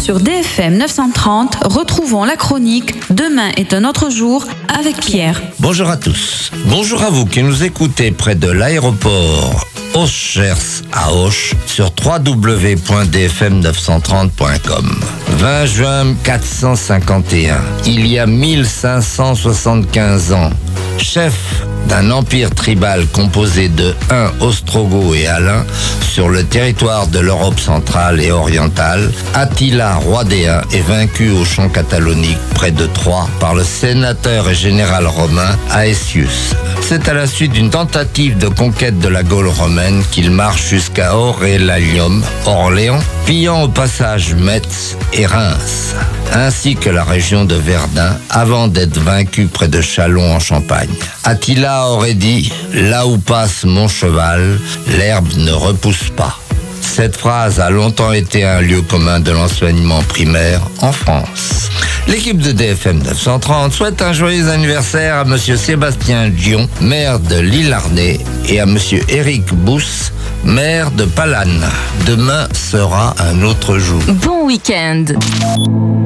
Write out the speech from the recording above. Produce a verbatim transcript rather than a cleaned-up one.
sur D F M neuf cent trente, retrouvons la chronique Demain est un autre jour avec Pierre. Bonjour à tous. Bonjour à vous qui nous écoutez près de l'aéroport Auch-Gers à Auch sur w w w point d f m neuf cent trente point com. vingt juin quatre cent cinquante et un, il y a mille cinq cent soixante-quinze ans, chef d'un empire tribal composé de Huns, Ostrogoths et Alains sur le territoire de l'Europe centrale et orientale, Attila, roi des Huns, est vaincu au champ cathalonique près de Troyes par le sénateur et général romain Aetius. C'est à la suite d'une tentative de conquête de la Gaule romaine qu'il marche jusqu'à Aurelium, Orléans, pillant au passage Metz et Reims, ainsi que la région de Verdun, avant d'être vaincu près de Châlons en Champagne. Attila aurait dit « Là où passe mon cheval, l'herbe ne repousse pas ». Cette phrase a longtemps été un lieu commun de l'enseignement primaire en France. L'équipe de D F M neuf cent trente souhaite un joyeux anniversaire à monsieur Sébastien Dion, maire de Lillarnay, et à monsieur Éric Bousse, maire de Palanne. Demain sera un autre jour. Bon week-end.